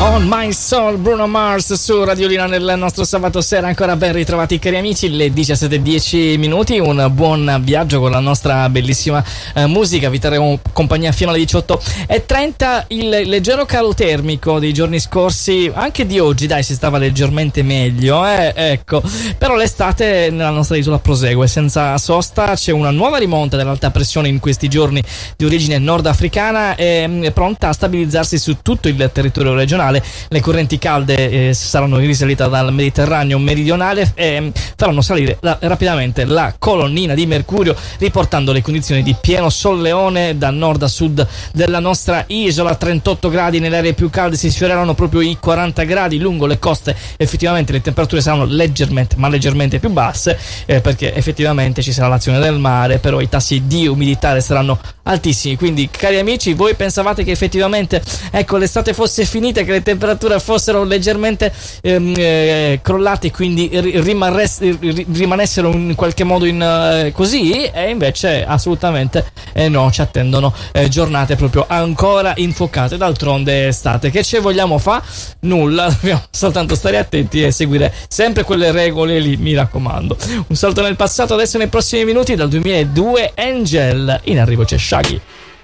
On My Soul, Bruno Mars su Radiolina nel nostro sabato sera. Ancora ben ritrovati cari amici, le 17:10 minuti, un buon viaggio con la nostra bellissima musica. Vi terremo compagnia fino alle 18:30. Il leggero calo termico dei giorni scorsi, anche di oggi dai, si stava leggermente meglio, ecco. Però l'estate nella nostra isola prosegue senza sosta. C'è una nuova rimonta dell'alta pressione in questi giorni di origine nordafricana, è pronta a stabilizzarsi su tutto il territorio regionale. Le correnti calde saranno in risalita dal Mediterraneo meridionale e faranno salire rapidamente la colonnina di mercurio, riportando le condizioni di pieno solleone da nord a sud della nostra isola. 38 gradi nelle aree più calde, si sfioreranno proprio i 40 gradi lungo le coste. Effettivamente le temperature saranno leggermente più basse, perché effettivamente ci sarà l'azione del mare, però i tassi di umidità resteranno altissimi. Quindi cari amici, voi pensavate che effettivamente l'estate fosse finita, che le temperature fossero leggermente crollate, quindi rimanessero in qualche modo così, e invece assolutamente no, ci attendono giornate proprio ancora infuocate. D'altronde è estate, che ci vogliamo fa? Nulla, dobbiamo soltanto stare attenti e seguire sempre quelle regole lì, mi raccomando. Un salto nel passato adesso, nei prossimi minuti. Dal 2002 Angel, in arrivo c'è Shaggy.